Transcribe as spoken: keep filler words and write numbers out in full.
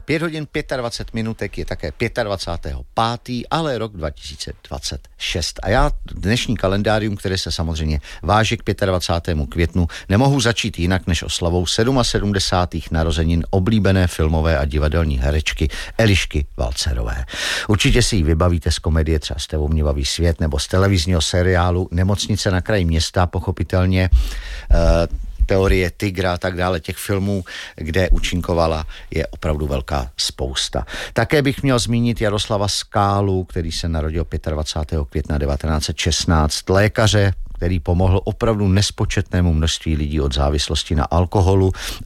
pět hodin dvacet pět minutek je také dvacátého pátého ale rok dva tisíce dvacet šest. A já dnešní kalendárium, které se samozřejmě váže k dvacátému pátého květnu, nemohu začít jinak než oslavou sedmdesátých sedmých narozenin oblíbené filmové a divadelní herečky Elišky Valcerové. Určitě si ji vybavíte z komedie třeba S tebou mě baví svět nebo z televizního seriálu Nemocnice na kraji města, pochopitelně Teorie tygra a tak dále, těch filmů, kde účinkovala, je opravdu velká spousta. Také bych měl zmínit Jaroslava Skálu, který se narodil dvacátého pátého května devatenáct set šestnáct, lékaře, který pomohl opravdu nespočetnému množství lidí od závislosti na alkoholu